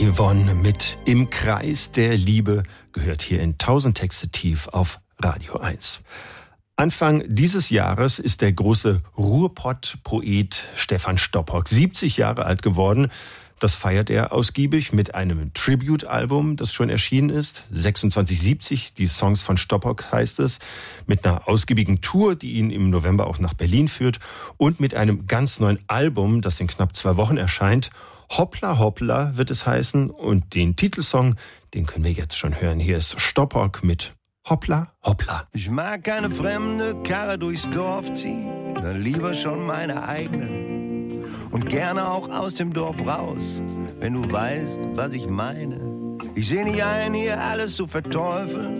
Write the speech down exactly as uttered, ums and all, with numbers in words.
Yvonne mit Im Kreis der Liebe gehört hier in tausend Texte tief auf Radio eins. Anfang dieses Jahres ist der große Ruhrpott-Poet Stefan Stoppock siebzig Jahre alt geworden. Das feiert er ausgiebig mit einem Tribute-Album, das schon erschienen ist. sechsundzwanzig siebzig, die Songs von Stoppock heißt es. Mit einer ausgiebigen Tour, die ihn im November auch nach Berlin führt. Und mit einem ganz neuen Album, das in knapp zwei Wochen erscheint. Hoppla Hoppla wird es heißen. Und den Titelsong, den können wir jetzt schon hören. Hier ist Stoppock mit Hoppla Hoppla. Ich mag keine fremde Karre durchs Dorf ziehen, dann lieber schon meine eigene. Und gerne auch aus dem Dorf raus, wenn du weißt, was ich meine. Ich seh nicht ein, hier alles zu verteufeln,